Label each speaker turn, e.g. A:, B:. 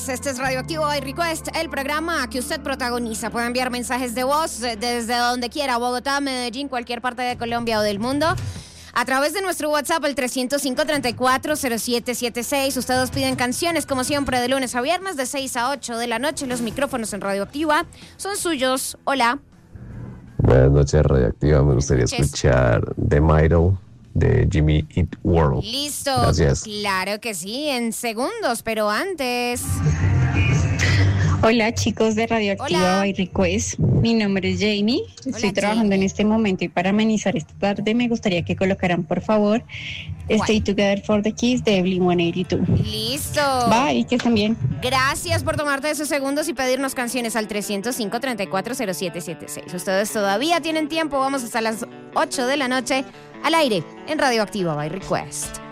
A: Este es Radioactivo by Request, el programa que usted protagoniza. Puede enviar mensajes de voz desde donde quiera, Bogotá, Medellín, cualquier parte de Colombia o del mundo, a través de nuestro WhatsApp, el 305-340776. Ustedes piden canciones, como siempre, de lunes a viernes, de 6 a 8 de la noche. Los micrófonos en Radioactiva son suyos. Hola.
B: Buenas noches, Radioactiva. Me gustaría escuchar The Middle de Jimmy Eat World.
A: Listo.
B: Gracias.
A: Claro que sí, en segundos, pero antes.
C: Hola chicos de Radioactiva by Request, mi nombre es Jamie, estoy trabajando en este momento y para amenizar esta tarde me gustaría que colocaran por favor Stay Together for the Kiss de Blink-182.
A: Listo.
C: Bye, que estén bien.
A: Gracias por tomarte esos segundos y pedirnos canciones al 305-340776. Ustedes todavía tienen tiempo, vamos hasta las 8 de la noche al aire en Radioactiva by Request.